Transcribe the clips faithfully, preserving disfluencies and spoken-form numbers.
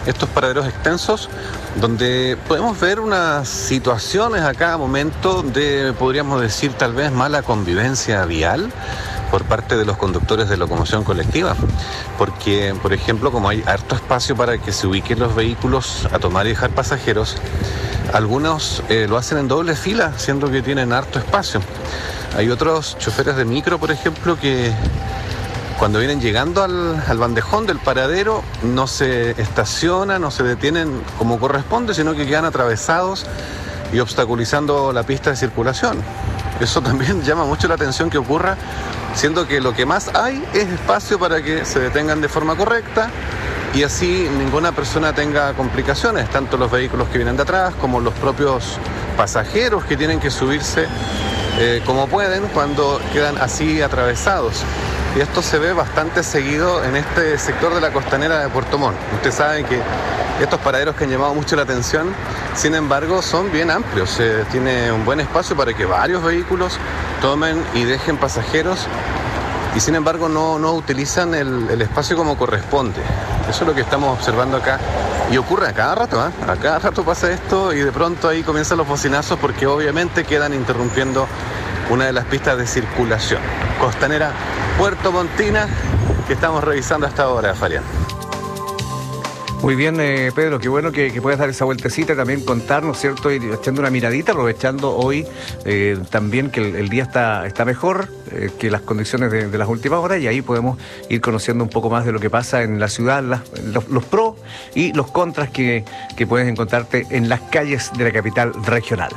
estos paraderos extensos donde podemos ver unas situaciones a cada momento de, podríamos decir, tal vez mala convivencia vial por parte de los conductores de locomoción colectiva, porque, por ejemplo, como hay harto espacio para que se ubiquen los vehículos a tomar y dejar pasajeros, algunos eh, lo hacen en doble fila, siendo que tienen harto espacio. Hay otros choferes de micro, por ejemplo, que cuando vienen llegando al, al bandejón del paradero no se estacionan, no se detienen como corresponde, sino que quedan atravesados y obstaculizando la pista de circulación. Eso también llama mucho la atención que ocurra, siendo que lo que más hay es espacio para que se detengan de forma correcta y así ninguna persona tenga complicaciones, tanto los vehículos que vienen de atrás como los propios pasajeros que tienen que subirse eh, como pueden cuando quedan así atravesados. Y esto se ve bastante seguido en este sector de la costanera de Puerto Montt. Usted sabe que estos paraderos que han llamado mucho la atención, sin embargo, son bien amplios. Eh, tiene un buen espacio para que varios vehículos tomen y dejen pasajeros y sin embargo no, no utilizan el, el espacio como corresponde. Eso es lo que estamos observando acá y ocurre a cada rato, ¿eh? A cada rato pasa esto y de pronto ahí comienzan los bocinazos porque obviamente quedan interrumpiendo una de las pistas de circulación. Costanera Puerto Montina, que estamos revisando hasta ahora, Fabián. Muy bien, eh, Pedro, qué bueno que, que puedas dar esa vueltecita, también contarnos, ¿cierto? Y echando una miradita, aprovechando hoy eh, también que el, el día está, está mejor eh, que las condiciones de, de las últimas horas, y ahí podemos ir conociendo un poco más de lo que pasa en la ciudad, las, los, los pros y los contras que, que puedes encontrarte en las calles de la capital regional.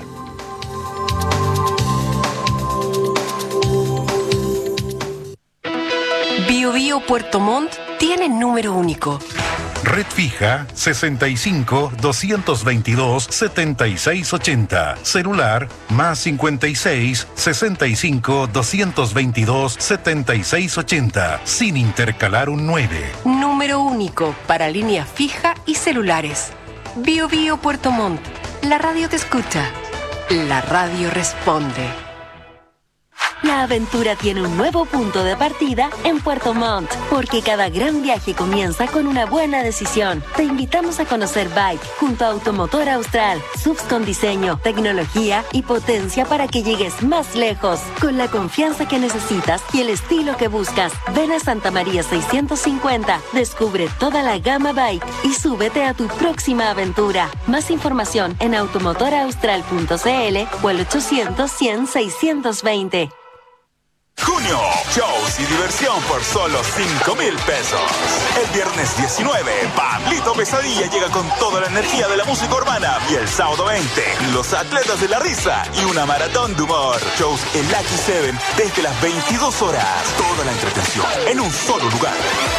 Bio Bio Puerto Montt tiene número único. Red fija sesenta y cinco, doscientos veintidós, setenta y seis ochenta. Celular más cincuenta y seis, sesenta y cinco, doscientos veintidós, setenta y seis ochenta. Sin intercalar un nueve. Número único para línea fija y celulares. Bio Bio Puerto Montt. La radio te escucha. La radio responde. La aventura tiene un nuevo punto de partida en Puerto Montt, porque cada gran viaje comienza con una buena decisión. Te invitamos a conocer Bike junto a Automotor Austral, subs con diseño, tecnología y potencia para que llegues más lejos, con la confianza que necesitas y el estilo que buscas. Ven a Santa María seiscientos cincuenta, descubre toda la gama Bike y súbete a tu próxima aventura. Más información en automotor austral punto c l o el ochocientos, cien, seiscientos veinte. Junio, shows y diversión por solo cinco mil pesos. El viernes diecinueve, Pablito Pesadilla llega con toda la energía de la música urbana. Y el sábado veinte, los atletas de la risa y una maratón de humor. Shows en Lucky Seven desde las veintidós horas. Toda la entretención en un solo lugar.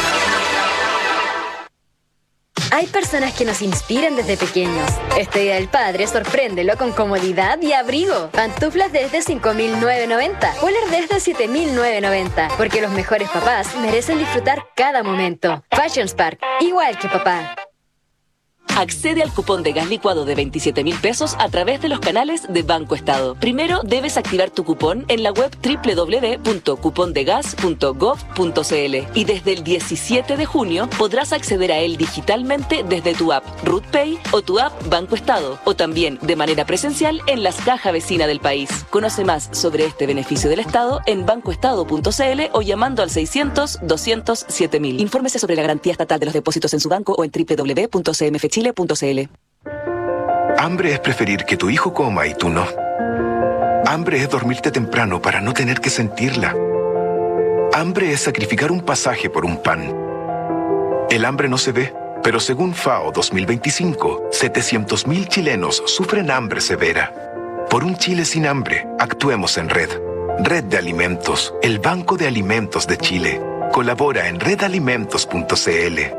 Hay personas que nos inspiran desde pequeños. Este Día del Padre, sorpréndelo con comodidad y abrigo. Pantuflas desde cinco mil novecientos noventa. Polar desde siete mil novecientos noventa. Porque los mejores papás merecen disfrutar cada momento. Fashion Spark, igual que papá. Accede al cupón de gas licuado de veintisiete mil pesos a través de los canales de Banco Estado. Primero debes activar tu cupón en la web doble u doble u doble u punto cupón de gas punto gov punto c l y desde el diecisiete de junio podrás acceder a él digitalmente desde tu app RutPay o tu app Banco Estado, o también de manera presencial en las cajas vecinas del país. Conoce más sobre este beneficio del Estado en bancoestado punto c l o llamando al seiscientos, doscientos, siete mil. Infórmese sobre la garantía estatal de los depósitos en su banco o en doble u doble u doble u punto c m f chile punto c l. Hambre es preferir que tu hijo coma y tú no. Hambre es dormirte temprano para no tener que sentirla. Hambre es sacrificar un pasaje por un pan. El hambre no se ve, pero según FAO dos mil veinticinco, setecientos mil chilenos sufren hambre severa. Por un Chile sin hambre, actuemos en red. Red de Alimentos, el Banco de Alimentos de Chile. Colabora en red alimentos punto c l.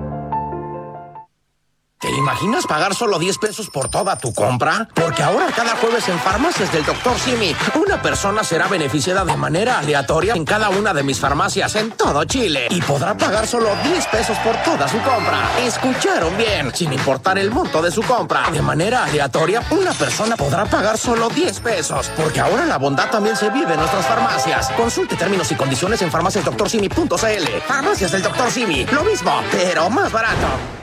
¿Te imaginas pagar solo diez pesos por toda tu compra? Porque ahora cada jueves en Farmacias del doctor Simi, una persona será beneficiada de manera aleatoria en cada una de mis farmacias en todo Chile y podrá pagar solo diez pesos por toda su compra. ¿Escucharon bien? Sin importar el monto de su compra, de manera aleatoria, una persona podrá pagar solo diez pesos. Porque ahora la bondad también se vive en nuestras farmacias. Consulte términos y condiciones en farmacias doctor simi punto c l. Farmacias del doctor Simi, lo mismo, pero más barato.